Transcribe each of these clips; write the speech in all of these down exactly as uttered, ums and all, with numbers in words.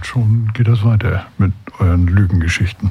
Und schon geht das weiter mit euren Lügengeschichten.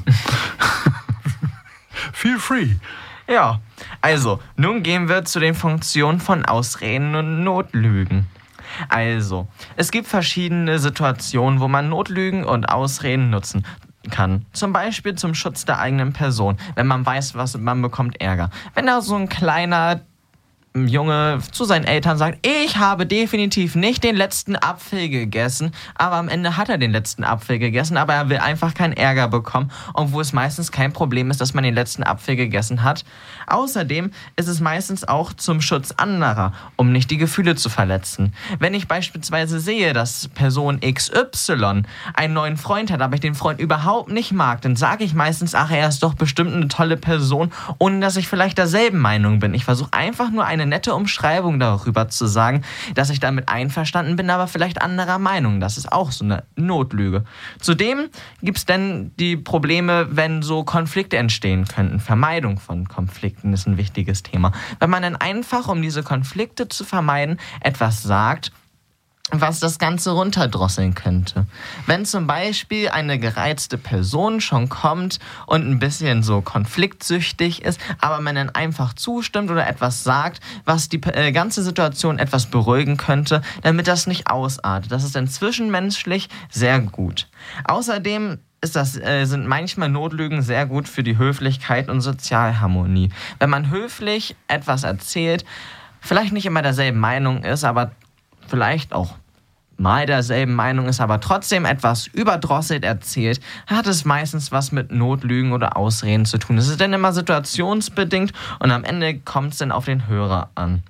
Feel free. Ja, also, nun gehen wir zu den Funktionen von Ausreden und Notlügen. Also, es gibt verschiedene Situationen, wo man Notlügen und Ausreden nutzen kann. Zum Beispiel zum Schutz der eigenen Person, wenn man weiß, was man bekommt Ärger. Wenn da so ein kleiner Junge zu seinen Eltern sagt, ich habe definitiv nicht den letzten Apfel gegessen, aber am Ende hat er den letzten Apfel gegessen, aber er will einfach keinen Ärger bekommen, obwohl es meistens kein Problem ist, dass man den letzten Apfel gegessen hat. Außerdem ist es meistens auch zum Schutz anderer, um nicht die Gefühle zu verletzen. Wenn ich beispielsweise sehe, dass Person X Y einen neuen Freund hat, aber ich den Freund überhaupt nicht mag, dann sage ich meistens, ach, er ist doch bestimmt eine tolle Person, ohne dass ich vielleicht derselben Meinung bin. Ich versuche einfach nur eine nette Umschreibung darüber zu sagen, dass ich damit einverstanden bin, aber vielleicht anderer Meinung. Das ist auch so eine Notlüge. Zudem gibt es dann die Probleme, wenn so Konflikte entstehen könnten. Vermeidung von Konflikten ist ein wichtiges Thema. Wenn man dann einfach, um diese Konflikte zu vermeiden, etwas sagt, was das Ganze runterdrosseln könnte. Wenn zum Beispiel eine gereizte Person schon kommt und ein bisschen so konfliktsüchtig ist, aber man dann einfach zustimmt oder etwas sagt, was die äh, ganze Situation etwas beruhigen könnte, damit das nicht ausartet. Das ist dann zwischenmenschlich sehr gut. Außerdem ist das, äh, sind manchmal Notlügen sehr gut für die Höflichkeit und Sozialharmonie. Wenn man höflich etwas erzählt, vielleicht nicht immer derselben Meinung ist, aber vielleicht auch mal derselben Meinung ist, aber trotzdem etwas überdrosselt erzählt, hat es meistens was mit Notlügen oder Ausreden zu tun. Es ist dann immer situationsbedingt und am Ende kommt es dann auf den Hörer an.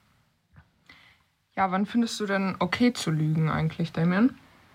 Ja, wann findest du denn okay zu lügen eigentlich, Damien?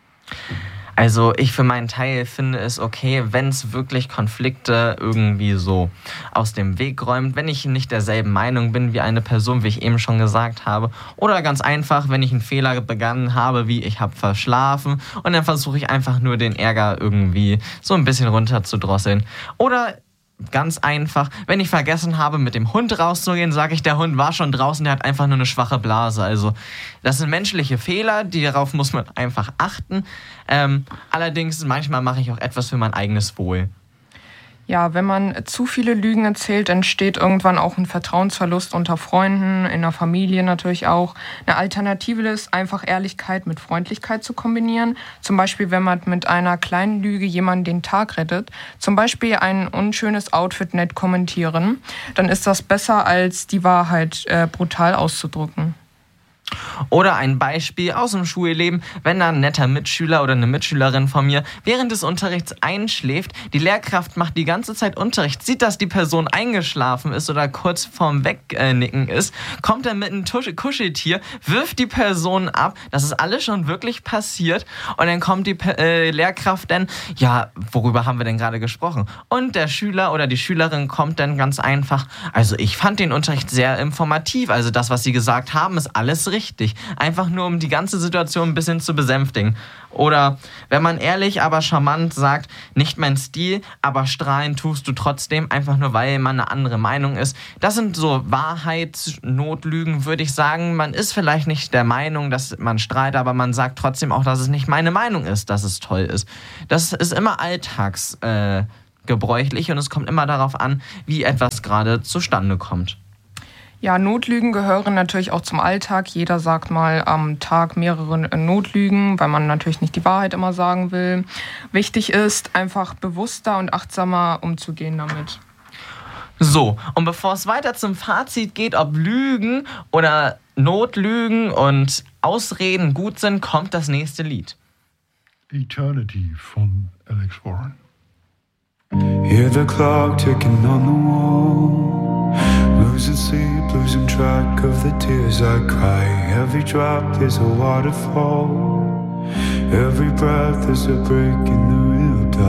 Also ich für meinen Teil finde es okay, wenn es wirklich Konflikte irgendwie so aus dem Weg räumt, wenn ich nicht derselben Meinung bin wie eine Person, wie ich eben schon gesagt habe. Oder ganz einfach, wenn ich einen Fehler begangen habe, wie ich habe verschlafen und dann versuche ich einfach nur den Ärger irgendwie so ein bisschen runterzudrosseln. Oder ganz einfach, wenn ich vergessen habe, mit dem Hund rauszugehen, sage ich, der Hund war schon draußen, der hat einfach nur eine schwache Blase. Also das sind menschliche Fehler, die, darauf muss man einfach achten. Ähm, allerdings, manchmal mache ich auch etwas für mein eigenes Wohl. Ja, wenn man zu viele Lügen erzählt, entsteht irgendwann auch ein Vertrauensverlust unter Freunden, in der Familie natürlich auch. Eine Alternative ist einfach Ehrlichkeit mit Freundlichkeit zu kombinieren. Zum Beispiel, wenn man mit einer kleinen Lüge jemanden den Tag rettet. Zum Beispiel ein unschönes Outfit nett kommentieren. Dann ist das besser, als die Wahrheit äh, brutal auszudrücken. Oder ein Beispiel aus dem Schulleben, wenn da ein netter Mitschüler oder eine Mitschülerin von mir während des Unterrichts einschläft, die Lehrkraft macht die ganze Zeit Unterricht, sieht, dass die Person eingeschlafen ist oder kurz vorm Wegnicken ist, kommt dann mit einem Tusch- Kuscheltier, wirft die Person ab, das ist alles schon wirklich passiert und dann kommt die äh, Lehrkraft dann, ja, worüber haben wir denn gerade gesprochen? Und der Schüler oder die Schülerin kommt dann ganz einfach, also ich fand den Unterricht sehr informativ, also das, was Sie gesagt haben, ist alles richtig. Richtig. Einfach nur, um die ganze Situation ein bisschen zu besänftigen. Oder wenn man ehrlich, aber charmant sagt, nicht mein Stil, aber strahlen tust du trotzdem, einfach nur, weil man eine andere Meinung ist. Das sind so Wahrheitsnotlügen, würde ich sagen. Man ist vielleicht nicht der Meinung, dass man strahlt, aber man sagt trotzdem auch, dass es nicht meine Meinung ist, dass es toll ist. Das ist immer alltagsgebräuchlich äh, und es kommt immer darauf an, wie etwas gerade zustande kommt. Ja, Notlügen gehören natürlich auch zum Alltag. Jeder sagt mal am Tag mehrere Notlügen, weil man natürlich nicht die Wahrheit immer sagen will. Wichtig ist, einfach bewusster und achtsamer umzugehen damit. So, und bevor es weiter zum Fazit geht, ob Lügen oder Notlügen und Ausreden gut sind, kommt das nächste Lied. Eternity von Alex Warren. Hear the clock ticking on the wall. Losing sleep, losing track of the tears I cry. Every drop is a waterfall. Every breath is a break in the